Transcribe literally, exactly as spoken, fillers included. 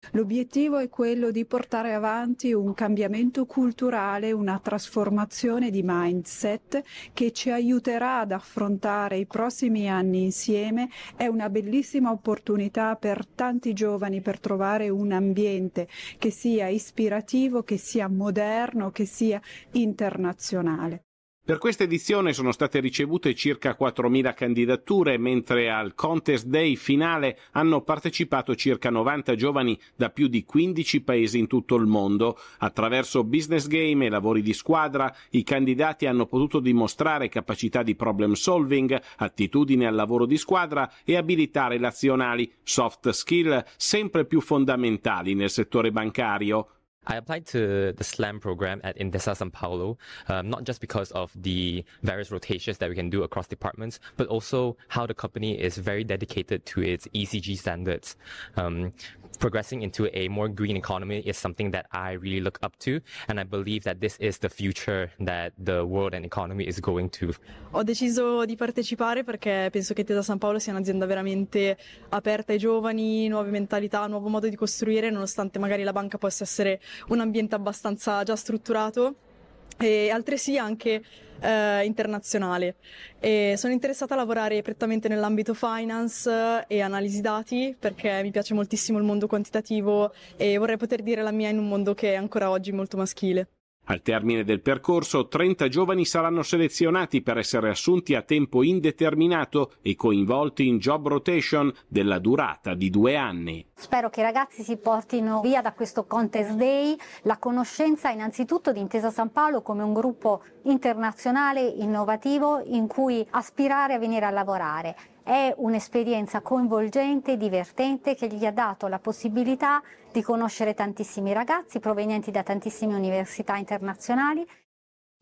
L'obiettivo è quello di portare avanti un cambiamento culturale, una trasformazione di mindset che ci aiuterà ad affrontare i prossimi anni insieme. È una bellissima opportunità per tanti giovani per trovare un ambiente che sia ispirativo, che sia moderno, che sia internazionale. Per questa edizione sono state ricevute circa quattromila candidature, mentre al Contest Day finale hanno partecipato circa novanta giovani da più di quindici paesi in tutto il mondo. Attraverso business game e lavori di squadra, i candidati hanno potuto dimostrare capacità di problem solving, attitudine al lavoro di squadra e abilità relazionali, soft skill sempre più fondamentali nel settore bancario. I applied to the SLAM program at Intesa Sanpaolo, um, not just because of the various rotations that we can do across departments, but also how the company is very dedicated to its E S G standards. Um, progressing into a more green economy is something that I really look up to, and I believe that this is the future that the world and economy is going to. Ho deciso di partecipare perché penso che Intesa Sanpaolo sia un'azienda veramente aperta ai giovani, nuove mentalità, nuovo modo di costruire, nonostante magari la banca possa essere un ambiente abbastanza già strutturato e altresì anche eh, internazionale. E sono interessata a lavorare prettamente nell'ambito finance e analisi dati perché mi piace moltissimo il mondo quantitativo e vorrei poter dire la mia in un mondo che è ancora oggi molto maschile. Al termine del percorso, trenta giovani saranno selezionati per essere assunti a tempo indeterminato e coinvolti in job rotation della durata di due anni. Spero che i ragazzi si portino via da questo Contest Day la conoscenza innanzitutto di Intesa Sanpaolo come un gruppo internazionale innovativo in cui aspirare a venire a lavorare. È un'esperienza coinvolgente, divertente, che gli ha dato la possibilità di conoscere tantissimi ragazzi provenienti da tantissime università internazionali.